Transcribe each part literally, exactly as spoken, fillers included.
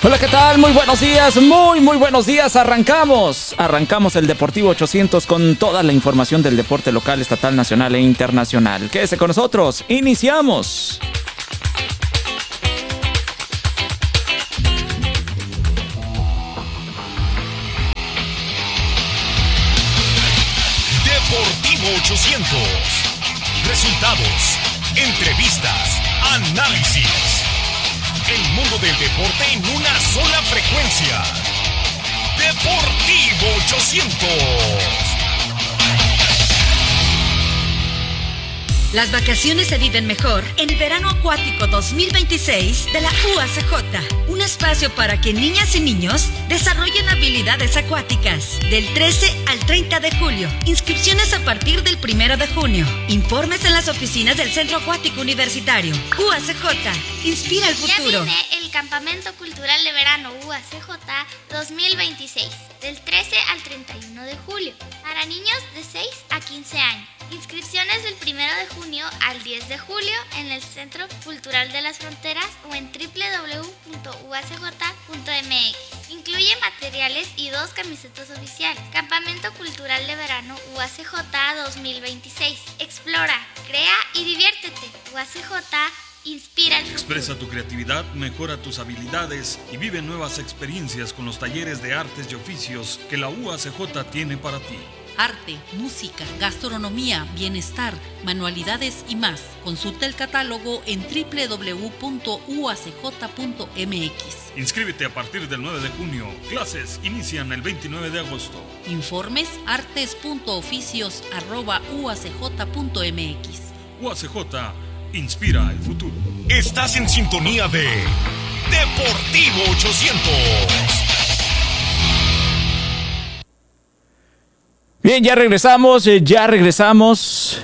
Hola, ¿qué tal? Muy buenos días, muy, muy buenos días. Arrancamos, arrancamos el Deportivo ochocientos con toda la información del deporte local, estatal, nacional e internacional. Quédese con nosotros, iniciamos. Deportivo ochocientos. Resultados, entrevistas, análisis. El mundo del deporte en una sola frecuencia. Deportivo ochocientos. Las vacaciones se viven mejor en el Verano Acuático dos mil veintiséis de la U A C J. Un espacio para que niñas y niños desarrollen habilidades acuáticas. Del trece al treinta de julio. Inscripciones a partir del primero de junio. Informes en las oficinas del Centro Acuático Universitario. U A C J. Inspira el futuro. Ya viene el Campamento Cultural de Verano U A C J dos mil veintiséis. Del trece al treinta y uno de julio. Para niños de seis a quince años. Inscripciones del primero de junio al diez de julio en el Centro Cultural de las Fronteras o en doble u doble u doble u punto u a c j punto m x. Incluye materiales y dos camisetas oficiales. Campamento Cultural de Verano U A C J dos mil veintiséis. Explora, crea y diviértete. U A C J inspira el futuro. Expresa tu creatividad, mejora tus habilidades y vive nuevas experiencias con los talleres de artes y oficios que la U A C J tiene para ti. Arte, música, gastronomía, bienestar, manualidades y más. Consulta el catálogo en doble u doble u doble u punto u a c j punto m x. Inscríbete a partir del nueve de junio. Clases inician el veintinueve de agosto. Informes artes punto oficios arroba u a c j punto m x. U A C J inspira el futuro. Estás en sintonía de Deportivo ochocientos. Bien, ya regresamos, ya regresamos.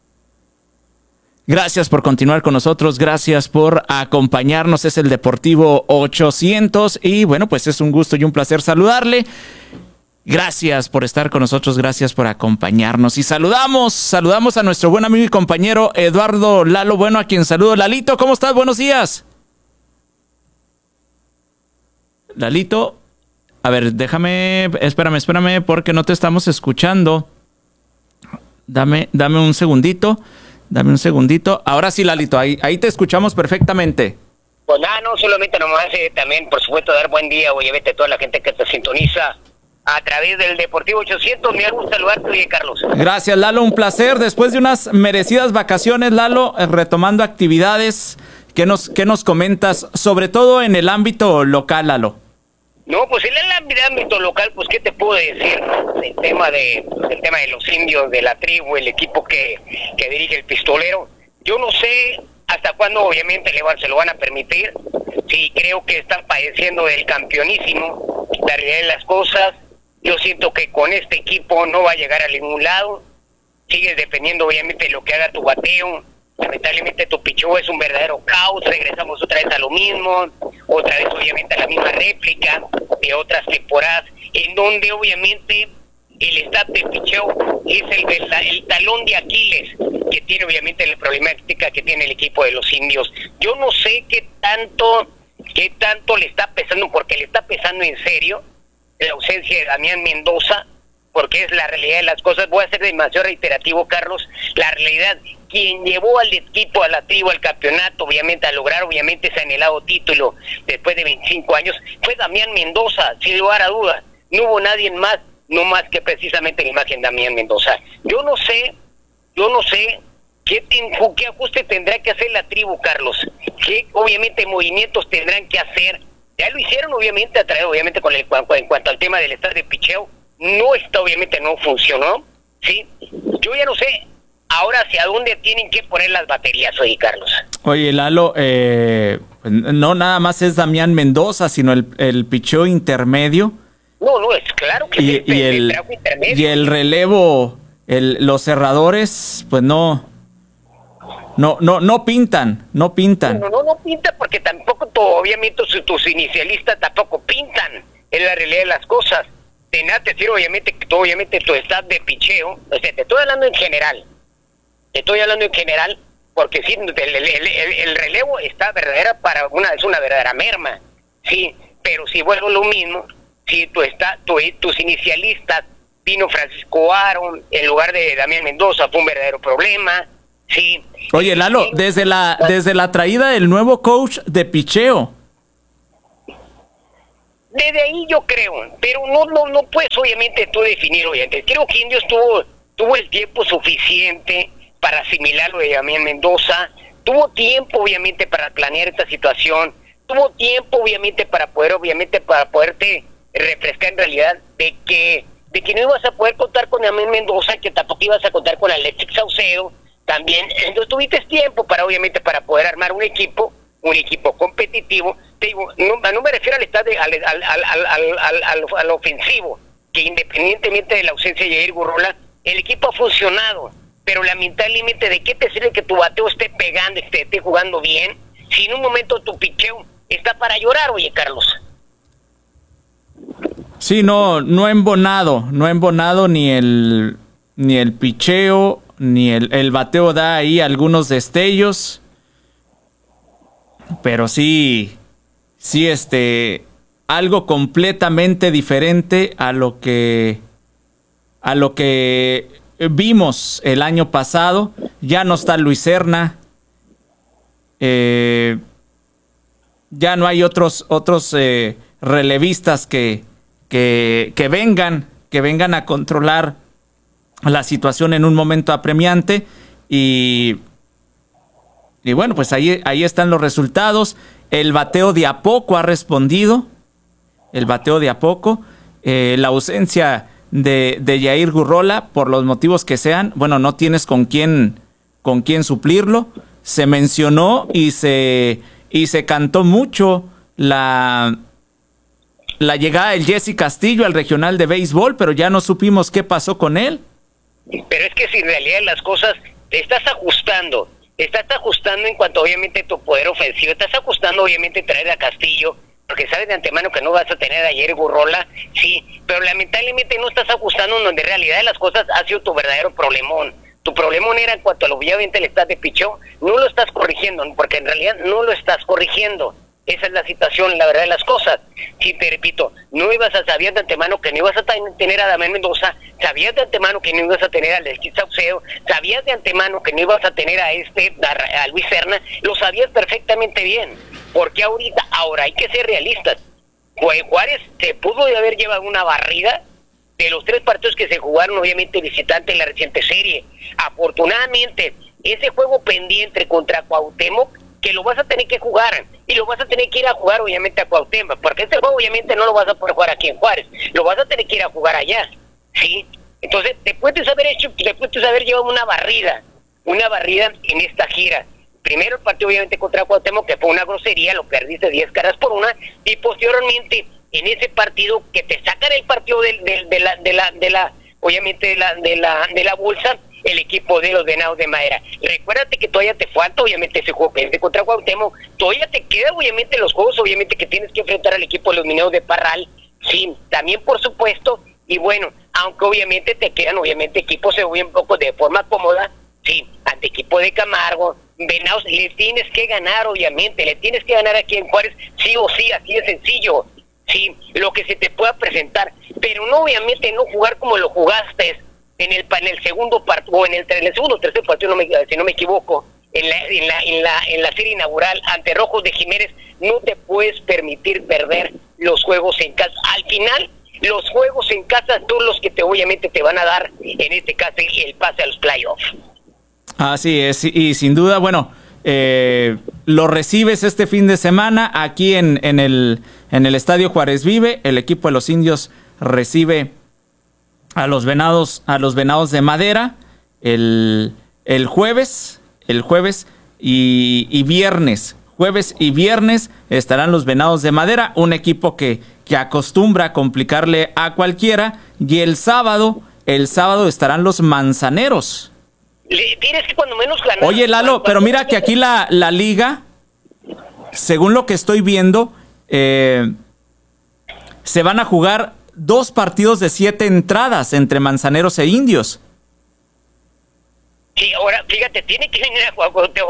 Gracias por continuar con nosotros, gracias por acompañarnos. Es el Deportivo ochocientos y bueno, pues es un gusto y un placer saludarle. Gracias por estar con nosotros, gracias por acompañarnos. Y saludamos, saludamos a nuestro buen amigo y compañero Eduardo Lalo Bueno, a quien saludo. Lalito, ¿cómo estás? Buenos días. Lalito. A ver, déjame, espérame, espérame, porque no te estamos escuchando. Dame, dame un segundito, dame un segundito. Ahora sí, Lalito, ahí, ahí te escuchamos perfectamente. Pues nada, no, solamente nomás eh, también, por supuesto, dar buen día, oye, vete a toda la gente que te sintoniza a través del Deportivo ochocientos. Me gusta saludarte, oye, Carlos. Gracias, Lalo, un placer. Después de unas merecidas vacaciones, Lalo, eh, retomando actividades, ¿qué nos, qué nos comentas? Sobre todo en el ámbito local, Lalo. No, pues en el ámbito local, pues qué te puedo decir, el tema de el tema de los indios, de la tribu, el equipo que, que dirige el pistolero. Yo no sé hasta cuándo obviamente le van, se lo van a permitir. Sí, creo que están padeciendo del campeonísimo, la realidad de las cosas. Yo siento que con este equipo no va a llegar a ningún lado. Sigues dependiendo obviamente de lo que haga tu bateo. Lamentablemente tu pichó es un verdadero caos. Regresamos otra vez a lo mismo, otra vez obviamente a la misma réplica de otras temporadas, en donde obviamente el staff de picheo es el, el, el talón de Aquiles que tiene obviamente la problemática que tiene el equipo de los indios. Yo no sé qué tanto, qué tanto le está pesando, porque le está pesando en serio la ausencia de Damián Mendoza, porque es la realidad de las cosas. Voy a ser demasiado reiterativo, Carlos. La realidad, quien llevó al equipo, a la tribu, al campeonato, obviamente a lograr obviamente ese anhelado título después de veinticinco años, fue Damián Mendoza, sin lugar a dudas. No hubo nadie más, no más que precisamente la imagen de Damián Mendoza. Yo no sé, yo no sé qué, qué ajuste tendrá que hacer la tribu, Carlos. Qué obviamente movimientos tendrán que hacer. Ya lo hicieron obviamente a través, obviamente con el, en cuanto al tema del estado de picheo. No está, obviamente no funcionó, ¿sí? Yo ya no sé ahora hacia dónde tienen que poner las baterías, oye, Carlos. Oye, Lalo, eh, no nada más es Damián Mendoza, sino el, el picheo intermedio. No, no, es claro que y, es el, y el, el intermedio. Y el relevo, el, los cerradores, pues no, no, no, no pintan, no pintan. No, no, no, no pintan porque tampoco, tu, obviamente, tus, tus inicialistas tampoco pintan, es la realidad de las cosas. De nada te sirve obviamente que obviamente tu staff de picheo, o sea, te estoy hablando en general, te estoy hablando en general, porque sí, el, el, el, el relevo está verdadera para una, es una verdadera merma, sí, pero si vuelvo lo mismo, si tú está, tu, tus inicialistas, vino Francisco Aaron, en lugar de Damián Mendoza, fue un verdadero problema, sí. Oye, Lalo, desde la, desde la traída del nuevo coach de picheo. Desde ahí yo creo, pero no, no, no puedes obviamente tú definir, obviamente. Creo que Indios tuvo, tuvo el tiempo suficiente para asimilar lo de Damián Mendoza, tuvo tiempo obviamente para planear esta situación, tuvo tiempo obviamente para poder, obviamente para poderte refrescar en realidad de que, de que no ibas a poder contar con Damián Mendoza, que tampoco ibas a contar con Alexis Saucedo, también, entonces tuviste tiempo para obviamente para poder armar un equipo, un equipo competitivo. Te digo, no, no me refiero al, estado de, al, al, al, al, al, al, al ofensivo, que independientemente de la ausencia de Jair Gurrola, el equipo ha funcionado, pero lamentablemente, ¿de qué te sirve que tu bateo esté pegando, esté, esté jugando bien, si en un momento tu picheo está para llorar, oye, Carlos? Sí, no, no ha embonado, no ha embonado ni el, ni el picheo, ni el, el bateo da ahí algunos destellos, pero sí... Sí, este, algo completamente diferente a lo que a lo que vimos el año pasado. Ya no está Luis Serna, eh, ya no hay otros otros eh, relevistas que, que que vengan que vengan a controlar la situación en un momento apremiante y y bueno, pues ahí ahí están los resultados. El bateo de a poco ha respondido. El bateo de a poco. Eh, la ausencia de, de Jair Gurrola, por los motivos que sean, bueno, no tienes con quién, con quién suplirlo. Se mencionó y se, y se cantó mucho la, la llegada del Jesse Castillo al regional de béisbol, pero ya no supimos qué pasó con él. Pero es que si en realidad las cosas te estás ajustando. Estás ajustando en cuanto obviamente tu poder ofensivo, estás ajustando obviamente traer a Castillo, porque sabes de antemano que no vas a tener a Jair Gurrola, sí, pero lamentablemente no estás ajustando en donde en realidad las cosas ha sido tu verdadero problemón. Tu problemón era en cuanto a lo obviamente el estado de picheo, no lo estás corrigiendo, porque en realidad no lo estás corrigiendo. Esa es la situación, la verdad de las cosas. Sí, te repito, no ibas a saber de antemano que no ibas a tener a Damián Mendoza, sabías de antemano que no ibas a tener a Alexis Saucedo, sabías de antemano que no ibas a tener a este, a, a Luis Serna, lo sabías perfectamente bien. Porque ahorita, ahora hay que ser realistas. Juárez se pudo haber llevado una barrida de los tres partidos que se jugaron obviamente visitante en la reciente serie. Afortunadamente, ese juego pendiente contra Cuauhtémoc, que lo vas a tener que jugar y lo vas a tener que ir a jugar obviamente a Cuauhtémoc, porque este juego obviamente no lo vas a poder jugar aquí en Juárez, lo vas a tener que ir a jugar allá, ¿sí? Entonces te puedes haber hecho, te puedes haber llevado una barrida, una barrida en esta gira. Primero el partido obviamente contra Cuauhtémoc, que fue una grosería, lo perdiste diez caras por una, y posteriormente en ese partido que te sacan el partido de, de, de la, de la, de la, obviamente de la, de la, de la bolsa, el equipo de los Venados de Madera. Recuérdate que todavía te falta obviamente ese juego pendiente contra Cuauhtémoc, todavía te quedan obviamente los juegos obviamente que tienes que enfrentar al equipo de los Mineros de Parral, sí, también por supuesto, y bueno, aunque obviamente te quedan obviamente equipos se un poco de forma cómoda, sí, ante equipo de Camargo, Venados, le tienes que ganar obviamente, le tienes que ganar aquí en Juárez, sí o sí, así de sencillo, sí, lo que se te pueda presentar, pero no obviamente no jugar como lo jugaste en el en el segundo partido, o en el, en el segundo o tercer partido, no me, si no me equivoco, en la, en la en la en la serie inaugural ante Rojos de Jiménez. No te puedes permitir perder los juegos en casa. Al final, los juegos en casa son los que te obviamente te van a dar, en este caso, el pase a los playoffs. Así es, y sin duda, bueno, eh, lo recibes este fin de semana aquí en, en el en el Estadio Juárez Vive. El equipo de los Indios recibe a los Venados, a los Venados de Madera el, el jueves, el jueves y, y viernes. Jueves y viernes estarán los Venados de Madera, un equipo que, que acostumbra a complicarle a cualquiera, y el sábado, el sábado estarán los Manzaneros. Le tienes que cuando menos ganar. Oye, Lalo, pero mira que aquí la, la liga, según lo que estoy viendo, eh, se van a jugar dos partidos de siete entradas entre Manzaneros e Indios. Sí, ahora, fíjate, tiene que venir a jugar ahora.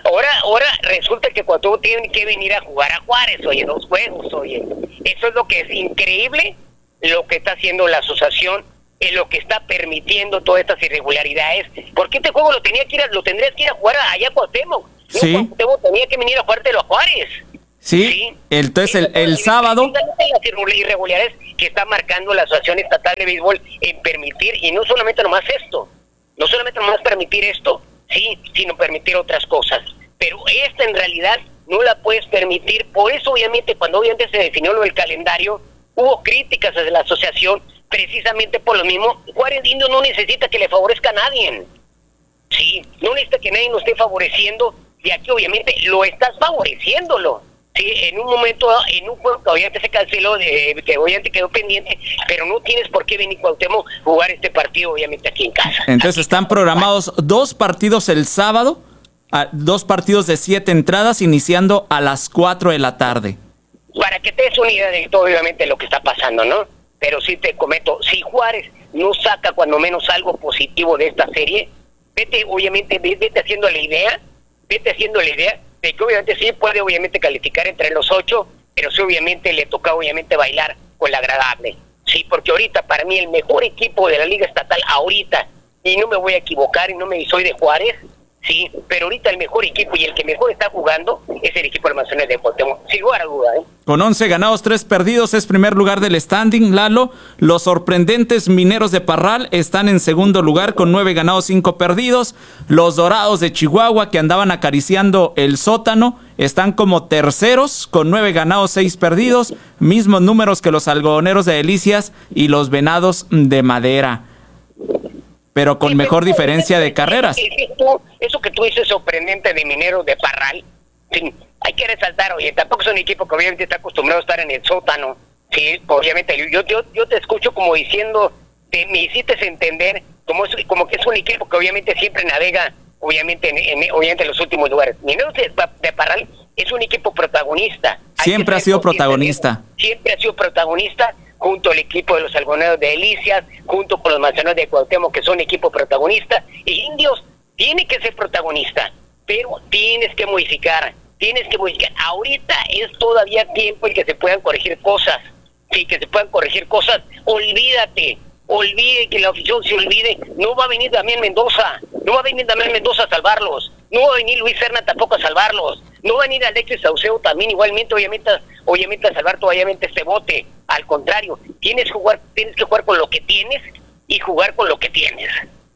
Ahora, ahora resulta que Cuauhtémoc tiene que venir a jugar a Juárez, oye, dos juegos, oye. Eso es lo que es increíble, lo que está haciendo la asociación, es lo que está permitiendo todas estas irregularidades. Porque este juego lo tenía que ir a, lo tendrías que ir a jugar allá a Cuauhtémoc. Sí. No, Cuauhtémoc tenía que venir a jugártelo a Juárez. Sí, sí. Entonces el, el sábado... Las irregularidades que está marcando la Asociación Estatal de Béisbol en permitir, y no solamente nomás esto, no solamente nomás permitir esto, sí, sino permitir otras cosas. Pero esta en realidad no la puedes permitir. Por eso obviamente cuando obviamente se definió lo del calendario, hubo críticas desde la asociación, precisamente por lo mismo. Juárez de Indios no necesita que le favorezca a nadie, sí, no necesita que nadie lo esté favoreciendo, y aquí obviamente lo estás favoreciéndolo. Sí, en un momento, en un juego que obviamente se canceló, de, que obviamente quedó pendiente, pero no tienes por qué venir Cuauhtémoc a jugar este partido obviamente aquí en casa. Entonces están programados dos partidos el sábado, a, dos partidos de siete entradas, iniciando a las cuatro de la tarde. Para que te des una idea de todo obviamente lo que está pasando, ¿no? Pero sí te comento, si Juárez no saca cuando menos algo positivo de esta serie, vete obviamente, vete haciendo la idea, vete haciendo la idea de que obviamente sí puede obviamente calificar entre los ocho, pero sí obviamente le toca obviamente bailar con la agradable. Sí, porque ahorita para mí el mejor equipo de la Liga Estatal ahorita, y no me voy a equivocar y no me soy de Juárez, sí, pero ahorita el mejor equipo y el que mejor está jugando es el equipo de Almacenes de Cuauhtémoc, sin lugar a duda, ¿eh? Con once ganados, tres perdidos, es primer lugar del standing, Lalo. Los sorprendentes Mineros de Parral están en segundo lugar con nueve ganados, cinco perdidos. Los Dorados de Chihuahua, que andaban acariciando el sótano, están como terceros con nueve ganados, seis perdidos. Mismos números que los Algodoneros de Delicias y los Venados de Madera, pero con mejor diferencia de carreras. Eso que tú dices sorprendente de Mineros de Parral, sí, hay que resaltar, oye, tampoco es un equipo que obviamente está acostumbrado a estar en el sótano, sí, obviamente, yo yo, yo te escucho como diciendo, te, me hiciste entender como, es, como que es un equipo que obviamente siempre navega, obviamente, en, en, obviamente en los últimos lugares. Mineros de, de Parral es un equipo protagonista. Siempre ha sido protagonista. Siempre ha sido protagonista, junto al equipo de los Algodoneros de Delicias, junto con los Manzanos de Cuauhtémoc, que son equipo protagonista, y Indios tiene que ser protagonista, pero tienes que modificar, tienes que modificar. Ahorita es todavía tiempo en que se puedan corregir cosas, sí, que se puedan corregir cosas. Olvídate, olvide que la afición se olvide. No va a venir Damián Mendoza, no va a venir Damián Mendoza a salvarlos, no va a venir Luis Serna tampoco a salvarlos, no va a venir Alexis Saucedo también igualmente, obviamente, obviamente a salvar obviamente este bote. Al contrario, tienes que jugar, tienes que jugar con lo que tienes y jugar con lo que tienes.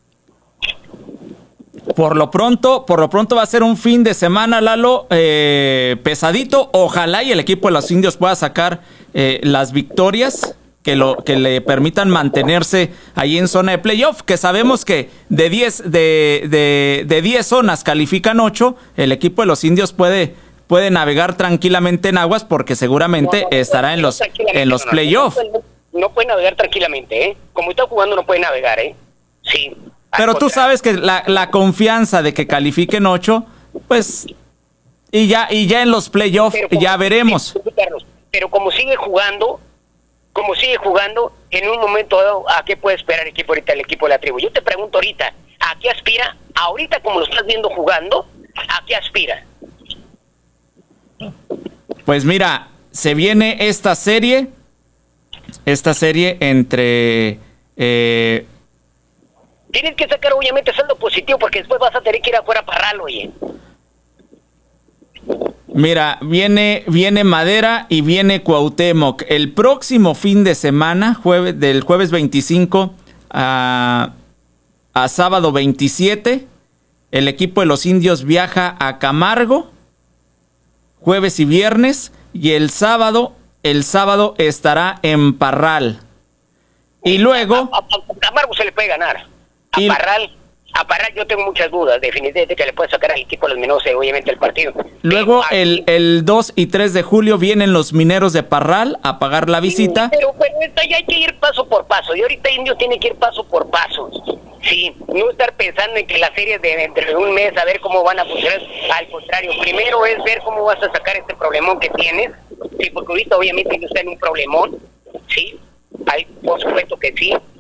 Por lo pronto, por lo pronto va a ser un fin de semana, Lalo, eh, pesadito. Ojalá y el equipo de los Indios pueda sacar eh, las victorias que lo que le permitan mantenerse ahí en zona de playoff, que sabemos que de diez de, de, de diez zonas califican ocho, el equipo de los Indios puede puede navegar tranquilamente en aguas porque seguramente no, no, estará en los en los playoffs. No, no, no puede navegar tranquilamente, ¿eh? Como está jugando no puede navegar, ¿eh? Sí. Pero tú sabes que la, la confianza de que califiquen ocho, pues, y ya y ya en los playoffs ya veremos. Carlos, pero como sigue jugando, como sigue jugando, en un momento dado, ¿a qué puede esperar el equipo ahorita, el equipo de la tribu? Yo te pregunto ahorita, ¿a qué aspira? Ahorita como lo estás viendo jugando, ¿a qué aspira? Pues mira, se viene esta serie, esta serie entre... Eh, Tienes que sacar obviamente saldo positivo porque después vas a tener que ir afuera a Parral, oye. Mira, viene, viene Madera y viene Cuauhtémoc. El próximo fin de semana, jueves, del jueves veinticinco a, a sábado veintisiete, el equipo de los Indios viaja a Camargo, jueves y viernes, y el sábado, el sábado estará en Parral. Y luego... A, a, a Camargo se le puede ganar. A y, Parral, a Parral yo tengo muchas dudas, definitivamente que le puede sacar al equipo de los Mineros, obviamente, el partido. Luego pero, el, el dos y tres de julio vienen los Mineros de Parral a pagar la visita. Pero, pero ya hay que ir paso por paso, y ahorita Indios tiene que ir paso por paso. Sí, no estar pensando en que las series de dentro de un mes a ver cómo van a funcionar. Al contrario, primero es ver cómo vas a sacar este problemón que tienes. Sí, porque ahorita obviamente Indios está en un problemón. Sí, hay, por supuesto que sí. Sí,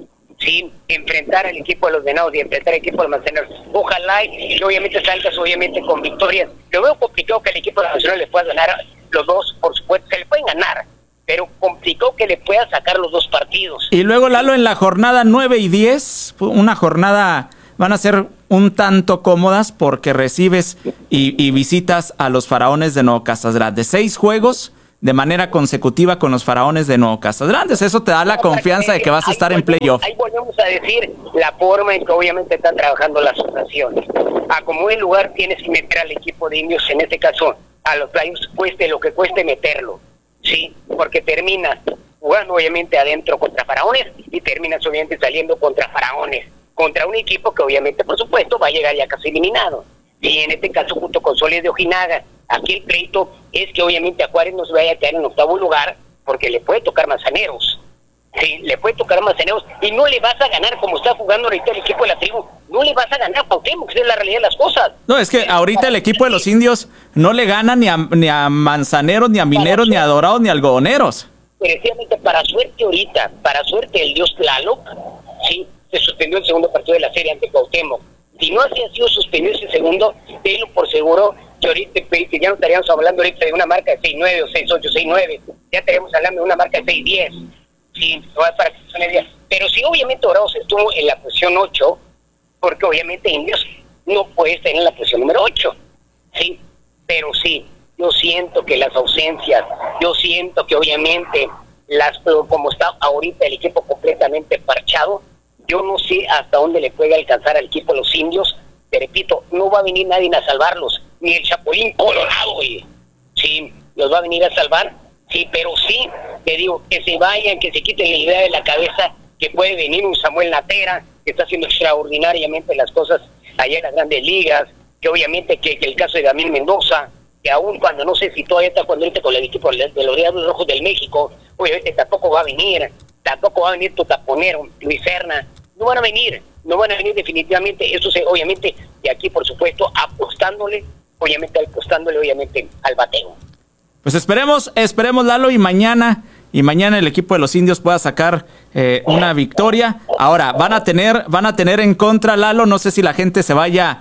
sí, enfrentar al equipo de los Venados y enfrentar al equipo de los Manzaneros. Ojalá y obviamente salgas obviamente con victorias. Lo veo complicado que el equipo de los Manzaneros le pueda ganar los dos, por supuesto, se le pueden ganar, pero complicó que le pueda sacar los dos partidos. Y luego, Lalo, en la jornada nueve y diez, una jornada, van a ser un tanto cómodas porque recibes y, y visitas a los Faraones de Nuevo Casas Grandes. Seis juegos de manera consecutiva con los Faraones de Nuevo Casas Grandes. Eso te da la confianza de que vas a estar en playoff. Ahí volvemos a decir la forma en que obviamente están trabajando las asociaciones. A como en lugar tienes que meter al equipo de Indios, en este caso a los playoffs, cueste lo que cueste meterlo, ¿sí? Porque terminas jugando obviamente adentro contra Faraones y terminas obviamente saliendo contra Faraones, contra un equipo que obviamente, por supuesto, va a llegar ya casi eliminado. Y en este caso junto con Soles de Ojinaga, aquí el pleito es que obviamente a Juárez no se vaya a quedar en octavo lugar porque le puede tocar Manzaneros. Sí, le puede tocar Manzaneros y no le vas a ganar como está jugando ahorita el equipo de la tribu. No le vas a ganar a Cuauhtémoc, que es la realidad de las cosas. No, es que ahorita el equipo de los Indios no le gana ni a, ni a Manzaneros, ni a Mineros, ni a Dorados, ni a Algodoneros. Precisamente para suerte ahorita, para suerte el dios Tlaloc, sí, se suspendió el segundo partido de la serie ante Cuauhtémoc. Si no había sido suspendido ese segundo, tenlo por seguro que ahorita ya no estaríamos hablando ahorita de una marca de seis nueve o seis ocho, seis nueve, ya estaríamos hablando de una marca de seis diez. Sí, para que son días. Pero sí, obviamente Dorados estuvo en la posición ocho, porque obviamente Indios no puede estar en la posición número ocho, sí, pero sí, yo siento que las ausencias, yo siento que obviamente las como está ahorita el equipo completamente parchado, yo no sé hasta dónde le puede alcanzar al equipo de los Indios. Te repito, no va a venir nadie a salvarlos, ni el Chapulín Colorado, güey. Sí, los va a venir a salvar. Sí, pero sí, te digo, que se vayan, que se quiten la idea de la cabeza que puede venir un Samuel Natera, que está haciendo extraordinariamente las cosas allá en las grandes ligas, que obviamente que, que el caso de Damián Mendoza, que aún cuando no sé si todavía está cuando con el equipo de los Diablos Rojos del México, obviamente tampoco va a venir, tampoco va a venir tu taponero, Luis Serna, no van a venir, no van a venir definitivamente, eso se, obviamente, y aquí por supuesto apostándole, obviamente apostándole obviamente al bateo. Pues esperemos, esperemos, Lalo, y mañana, y mañana el equipo de los Indios pueda sacar eh, una victoria. Ahora, van a tener, van a tener en contra, Lalo, no sé si la gente se vaya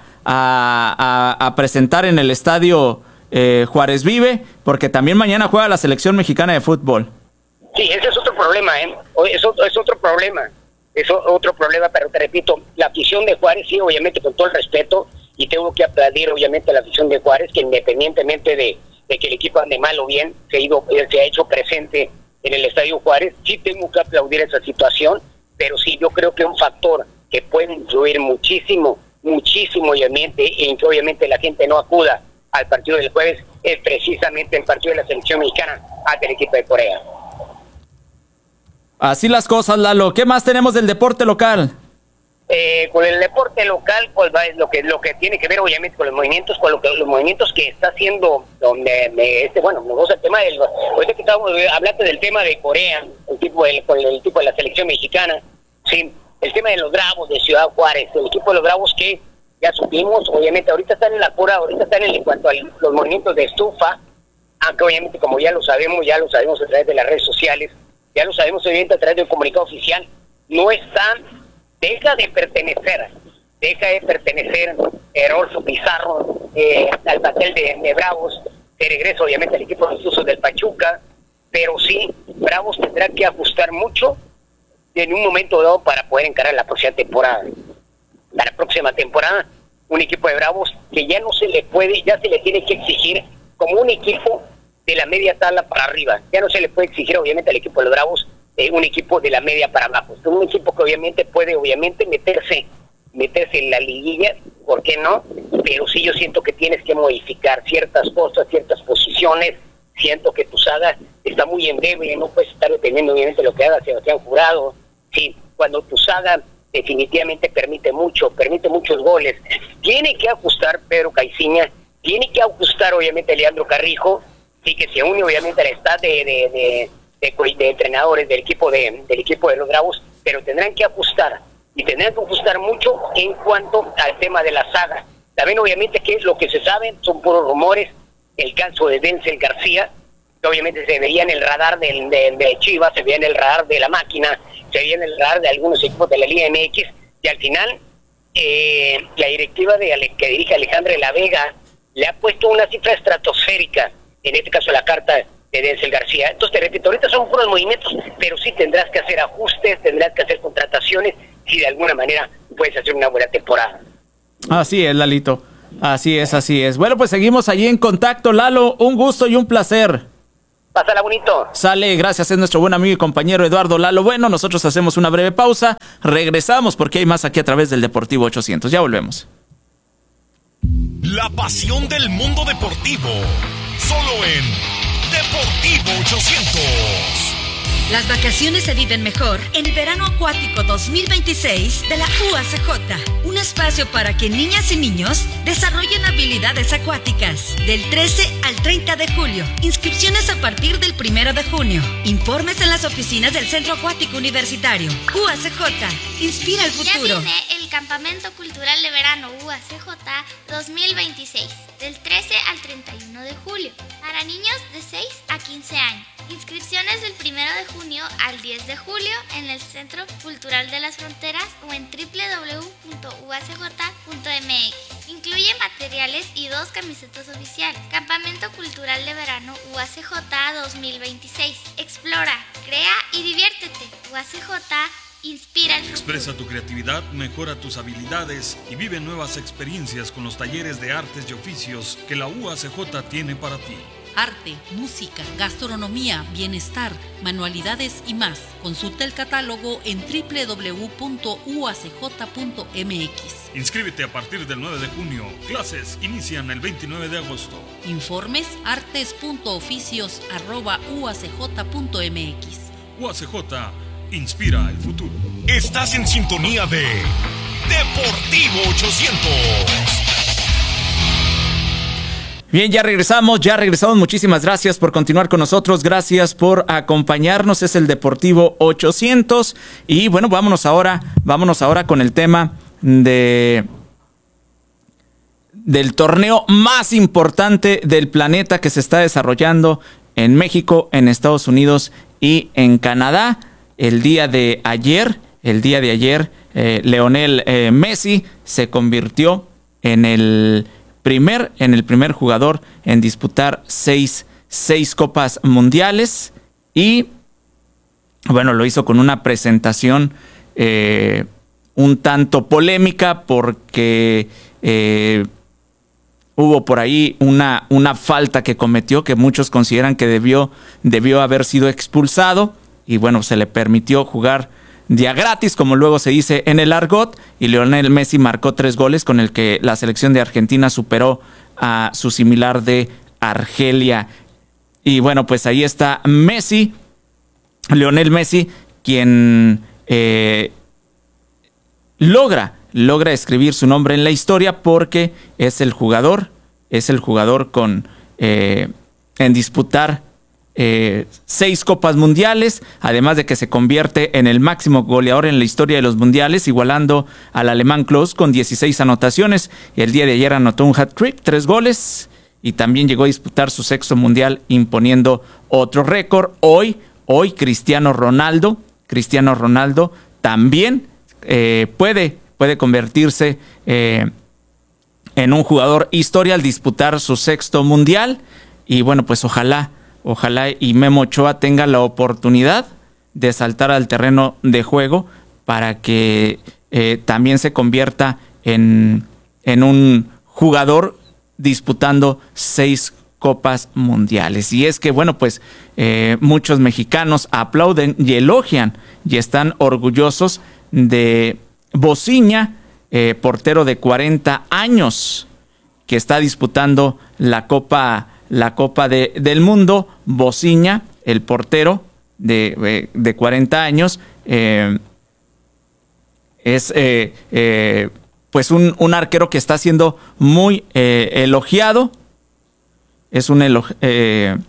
a, a, a presentar en el estadio eh, Juárez Vive, porque también mañana juega la selección mexicana de fútbol. Sí, ese es otro problema, ¿eh? Es otro, es otro problema, es otro problema, pero te repito, la afición de Juárez, sí, obviamente, con todo el respeto, y tengo que aplaudir, obviamente, a la afición de Juárez, que independientemente de de que el equipo ande mal o bien, se ha, ido, se ha hecho presente en el Estadio Juárez. Sí tengo que aplaudir esa situación, pero sí yo creo que un factor que puede influir muchísimo, muchísimo obviamente, en que obviamente la gente no acuda al partido del jueves, es precisamente el partido de la selección mexicana ante el equipo de Corea. Así las cosas, Lalo. ¿Qué más tenemos del deporte local? Eh, con el deporte local, pues va, lo que lo que tiene que ver obviamente con los movimientos, con lo que, los movimientos que está haciendo, donde me, este bueno, me gusta el tema del, ahorita que estábamos hablando del tema de Corea, el tipo del, con el tipo de la selección mexicana, sí, el tema de los Bravos de Ciudad Juárez, el equipo de los Bravos que ya supimos, obviamente ahorita están en la cura, ahorita están en, en cuanto a los movimientos de estufa, aunque obviamente como ya lo sabemos, ya lo sabemos a través de las redes sociales, ya lo sabemos obviamente a través del comunicado oficial, no están. Deja de pertenecer, deja de pertenecer Rodolfo Pizarro eh, al papel de, de Bravos, de regreso obviamente al equipo de los Tuzos del Pachuca, pero sí, Bravos tendrá que ajustar mucho en un momento dado para poder encarar la próxima temporada. La próxima temporada, un equipo de Bravos que ya no se le puede, ya se le tiene que exigir como un equipo de la media tabla para arriba, ya no se le puede exigir obviamente al equipo de los Bravos Eh, un equipo de la media para abajo, un equipo que obviamente puede obviamente meterse meterse en la liguilla, ¿por qué no? Pero sí yo siento que tienes que modificar ciertas cosas, ciertas posiciones, siento que tu saga está muy endeble, no puedes estar dependiendo obviamente de lo que haga Sebastián Jurado, sí, cuando tu saga definitivamente permite mucho, permite muchos goles, tiene que ajustar Pedro Caiciña, tiene que ajustar obviamente Leandro Carrijo, sí, que se une obviamente al staff de, de, de De, de entrenadores del equipo de del equipo de los Bravos, pero tendrán que ajustar y tendrán que ajustar mucho en cuanto al tema de la saga. También obviamente que lo que se sabe son puros rumores, el caso de Denzel García, que obviamente se veía en el radar del, de, de Chivas, se veía en el radar de la máquina, se veía en el radar de algunos equipos de la Liga M X, y al final eh, la directiva de Ale, que dirige Alejandra de la Vega le ha puesto una cifra estratosférica, en este caso la carta de Denzel García. Entonces te repito, ahorita son puros movimientos, pero sí tendrás que hacer ajustes, tendrás que hacer contrataciones, si de alguna manera puedes hacer una buena temporada. Así es, Lalito. Así es, así es. Bueno, pues seguimos allí en contacto, Lalo. Un gusto y un placer. Pásala bonito. Sale, gracias, es nuestro buen amigo y compañero Eduardo Lalo Bueno. Nosotros hacemos una breve pausa. Regresamos porque hay más aquí a través del Deportivo ochocientos. Ya volvemos. La pasión del mundo deportivo. Solo en Deportivo ochocientos. Las vacaciones se viven mejor en el Verano Acuático dos mil veintiséis de la U A C J. Un espacio para que niñas y niños desarrollen habilidades acuáticas. Del trece al treinta de julio. Inscripciones a partir del primero de junio. Informes en las oficinas del Centro Acuático Universitario. U A C J. Inspira el futuro. Ya viene el Campamento Cultural de Verano U A C J dos mil veintiséis. Del trece al treinta y uno de julio. Para niños de seis a quince años. Inscripciones del primero de junio al diez de julio en el Centro Cultural de las Fronteras o en doble u doble u doble u punto u a c j punto m x. Incluye materiales y dos camisetas oficiales. Campamento Cultural de Verano U A C J dos mil veintiséis. Explora, crea y diviértete. U A C J inspira el futuro. Expresa tu creatividad, mejora tus habilidades y vive nuevas experiencias con los talleres de artes y oficios que la U A C J tiene para ti. Arte, música, gastronomía, bienestar, manualidades y más. Consulta el catálogo en doble u doble u doble u punto u a c j punto m x. Inscríbete a partir del nueve de junio. Clases inician el veintinueve de agosto. Informes artes punto oficios arroba u a c j punto m x. U A C J inspira el futuro. Estás en sintonía de Deportivo ochocientos. Bien, ya regresamos, ya regresamos. Muchísimas gracias por continuar con nosotros. Gracias por acompañarnos. Es el Deportivo ochocientos. Y bueno, vámonos ahora, vámonos ahora con el tema de del torneo más importante del planeta que se está desarrollando en México, en Estados Unidos y en Canadá. El día de ayer, el día de ayer, eh, Lionel eh, Messi se convirtió en el primer, en el primer jugador en disputar seis, seis copas mundiales y bueno, lo hizo con una presentación eh, un tanto polémica porque eh, hubo por ahí una, una falta que cometió que muchos consideran que debió, debió haber sido expulsado y bueno, se le permitió jugar día gratis, como luego se dice en el argot, y Lionel Messi marcó tres goles con el que la selección de Argentina superó a su similar de Argelia. Y bueno, pues ahí está Messi, Lionel Messi, quien eh, logra, logra escribir su nombre en la historia porque es el jugador, es el jugador con eh, en disputar Eh, seis copas mundiales, además de que se convierte en el máximo goleador en la historia de los mundiales, igualando al alemán Klose con dieciséis anotaciones. El día de ayer anotó un hat-trick, tres goles, y también llegó a disputar su sexto mundial imponiendo otro récord. Hoy, hoy Cristiano Ronaldo, Cristiano Ronaldo también eh, puede, puede convertirse eh, en un jugador historia al disputar su sexto mundial. Y bueno, pues ojalá Ojalá y Memo Ochoa tenga la oportunidad de saltar al terreno de juego para que eh, también se convierta en, en un jugador disputando seis copas mundiales. Y es que, bueno, pues eh, muchos mexicanos aplauden y elogian y están orgullosos de Bociña, eh, portero de cuarenta años, que está disputando la Copa La Copa de, del Mundo. Bociña, el portero de, de cuarenta años, eh, es eh, eh, pues un, un arquero que está siendo muy eh, elogiado. Es un elog eh,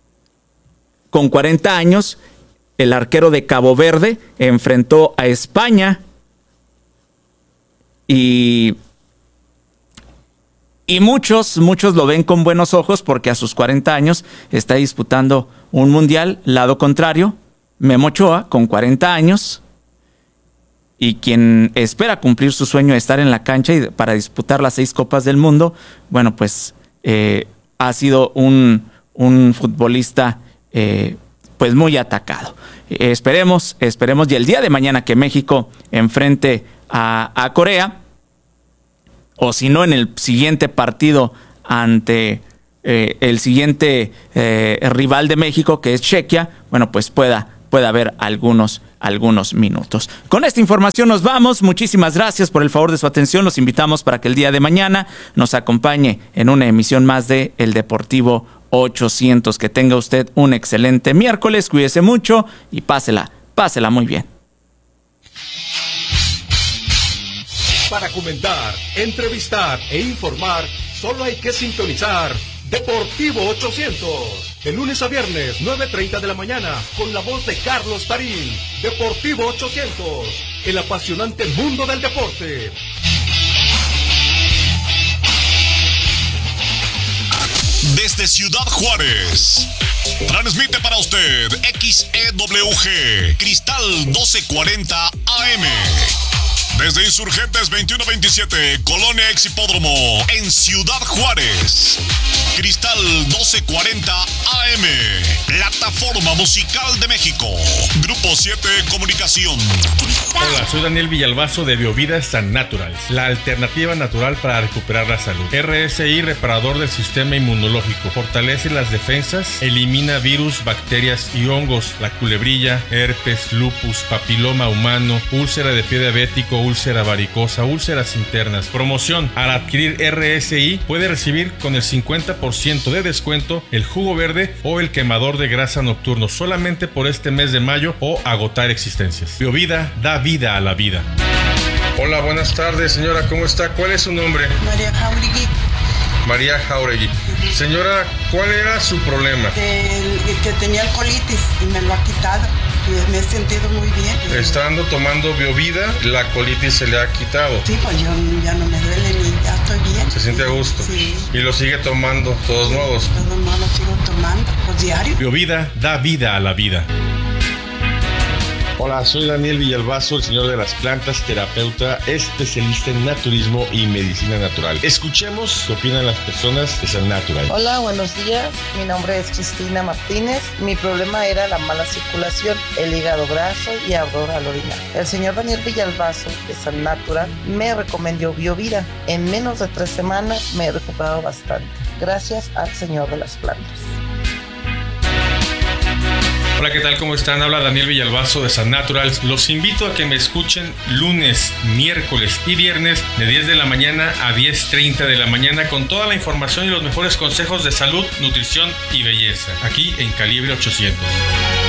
con cuarenta años, el arquero de Cabo Verde enfrentó a España y y muchos, muchos lo ven con buenos ojos porque a sus cuarenta años está disputando un mundial. Lado contrario, Memo Ochoa, con cuarenta años, y quien espera cumplir su sueño de estar en la cancha y para disputar las seis Copas del Mundo, bueno, pues eh, ha sido un, un futbolista eh, pues muy atacado. Eh, esperemos, esperemos, y el día de mañana que México enfrente a, a Corea, o si no en el siguiente partido ante eh, el siguiente eh, rival de México, que es Chequia, bueno, pues pueda, pueda haber algunos algunos minutos. Con esta información nos vamos. Muchísimas gracias por el favor de su atención. Los invitamos para que el día de mañana nos acompañe en una emisión más de El Deportivo ochocientos. Que tenga usted un excelente miércoles. Cuídese mucho y pásela, pásela muy bien. Para comentar, entrevistar e informar, solo hay que sintonizar Deportivo ochocientos. De lunes a viernes, nueve treinta de la mañana, con la voz de Carlos Tarín. Deportivo ochocientos, el apasionante mundo del deporte. Desde Ciudad Juárez, transmite para usted X E W G, Cristal doce cuarenta A M. Desde Insurgentes veintiuno veintisiete, Colonia Ex Hipódromo, en Ciudad Juárez. Cristal doce cuarenta A M, Plataforma Musical de México. Grupo siete Comunicación. Hola, soy Daniel Villalbazo de Biovida San Natural, la alternativa natural para recuperar la salud. R S I, reparador del sistema inmunológico, fortalece las defensas, elimina virus, bacterias y hongos, la culebrilla, herpes, lupus, papiloma humano, úlcera de pie diabético, úlcera varicosa, úlceras internas. Promoción: al adquirir R S I puede recibir con el cincuenta por ciento de descuento el jugo verde o el quemador de grasa nocturno solamente por este mes de mayo o agotar existencias. Biovida da vida a la vida. Hola, buenas tardes, señora, ¿cómo está? ¿Cuál es su nombre? María Jauregui. María Jauregui. Señora, ¿cuál era su problema? El, que tenía el colitis y me lo ha quitado. Y me he sentido muy bien. Estando tomando Biovida, la colitis se le ha quitado. Sí, pues yo ya no me duele ni ya estoy bien. ¿Se siente a gusto? Sí. ¿Y lo sigue tomando, de todos sí, modos? De todos modos lo sigo tomando, pues diario. Biovida da vida a la vida. Hola, soy Daniel Villalbazo, el señor de las plantas, terapeuta, especialista en naturismo y medicina natural. Escuchemos qué opinan las personas de San Natural. Hola, buenos días. Mi nombre es Cristina Martínez. Mi problema era la mala circulación, el hígado graso y ardor al orinar. El señor Daniel Villalbazo de San Natural me recomendó Biovida. En menos de tres semanas me he recuperado bastante. Gracias al señor de las plantas. Hola, ¿qué tal? ¿Cómo están? Habla Daniel Villalbazo de San Natural. Los invito a que me escuchen lunes, miércoles y viernes de diez de la mañana a diez treinta de la mañana con toda la información y los mejores consejos de salud, nutrición y belleza. Aquí en Calibre ochocientos.